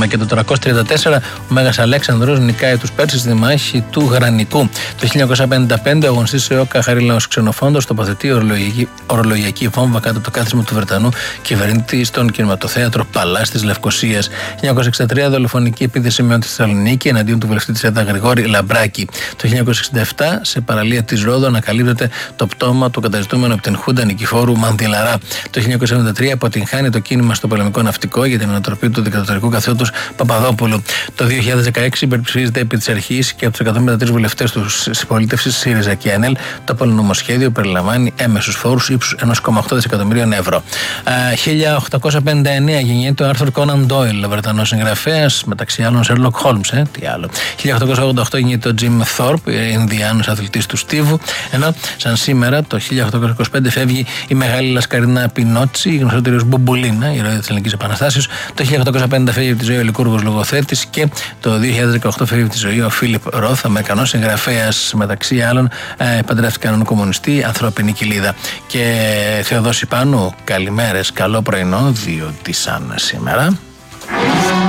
έχουμε. Και το 334 ο Μέγας Αλέξανδρος νικάει τους Πέρσες στη μάχη του Γρανικού. Το 1955 ο αγωνιστής ΕΟΚΑ Χαρίλαος Ξενοφόντος τοποθετεί ορολογιακή βόμβα κάτω από το κάθισμα του Βρετανού κυβερνήτη στον κινηματοθέατρο Παλάς της Λευκοσίας. 1963 δολοφονική επίθεση με τη Θεσσαλονίκη εναντίον του βουλευτή της ΕΔΑ Γρηγόρη Λαμπράκη. Το 1967 σε παραλία της Ρόδου ανακαλύπτεται το πτώμα του καταζητούμενου από την Χούντα Νικηφόρου Μανδυλαρά. Το 1973 αποτυγχάνει το κίνημα στο πολεμικό ναυτικό για την ανατροπή του δικτατορικού καθεστώτος Παπαδόπουλου. Το 2016 υπερψηφίζεται επί της αρχής και από τους 153 βουλευτές του συμπολίτευσης ΣΥΡΙΖΑ και ΑΝΕΛ. Το πολυνομοσχέδιο περιλαμβάνει έμεσους φόρους ύψους 1,8 δισεκατομμυρίων ευρώ. 1859 γεννιέται ο Άρθουρ Κόναν Ντόιλ, Βρετανός συγγραφέας, μεταξύ άλλων Σέρλοκ Χόλμς. Τι άλλο. 1888 γεννιέται ο Τζιμ Θόρπ, Ινδιάνος αθλητής του Στίβου. Ενώ σαν σήμερα το 1825 φεύγει η μεγάλη Λασκαρίνα Πινότσι, η γνωστότερη ως Μπουμπουλίνα, η ηρωίδα της Ελληνικής Επαναστάσεως. Το 1850 φεύγει από τη ζωή ο Λικούργος λογοθέτης και το 2018 φεύγει από τη ζωή ο Φίλιπ Ροθ, Αμερικανός συγγραφέας, μεταξύ άλλων παντρεύτηκε έναν κομμουνιστή, ανθρώπινη κοιλίδα. Και Θεοδόση Πάνου, καλημέρες, καλό πρωινό, διότι σαν σήμερα.